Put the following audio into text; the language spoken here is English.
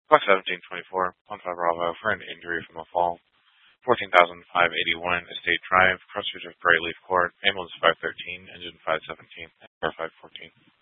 Box 1724, 15 Bravo, for an injury from a fall. 14,581, Estate Drive, Crossroads of Bright Leaf Court, Ambulance 513, Engine 517, and Car 514.